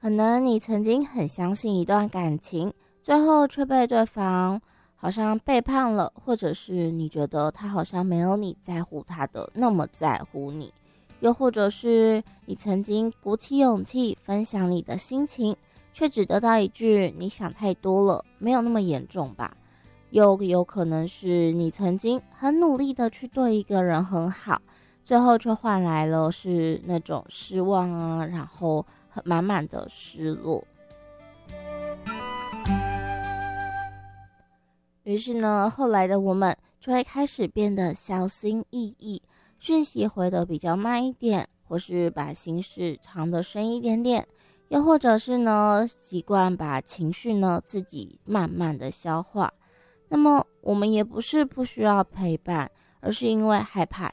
可能你曾经很相信一段感情，最后却被对方好像背叛了，或者是你觉得他好像没有你在乎他的那么在乎你，又或者是你曾经鼓起勇气分享你的心情，却只得到一句你想太多了，没有那么严重吧。又有可能是你曾经很努力的去对一个人很好，最后却换来了是那种失望啊，然后很满满的失落。于是呢，后来的我们就会开始变得小心翼翼，讯息回得比较慢一点，或是把心事藏得深一点点，又或者是呢，习惯把情绪呢自己慢慢的消化。那么我们也不是不需要陪伴，而是因为害怕